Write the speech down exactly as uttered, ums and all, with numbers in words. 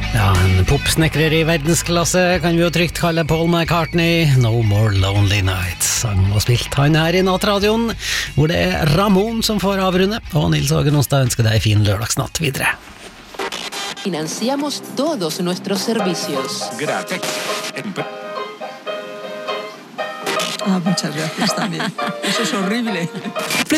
Ja, en popsnekrer i verdensklasse kan vi jo trygt kalle Paul McCartney. No More Lonely Nights. Sang og spilt han her i Nattradioen, hvor det er Ramón som får avrunde. Og Nils Åge Nonstad ønsker deg fin lørdagsnatt videre. Financiamos todos nuestros servicios. Gratis. Ah, muchas gracias también. Eso es horrible.